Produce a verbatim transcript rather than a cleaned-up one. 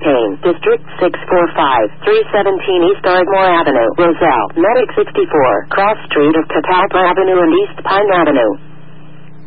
Payne, District six four five, three seventeen East Ardmore Avenue, Roselle, Medic sixty-four, Cross Street of Catalpa Avenue and East Pine Avenue.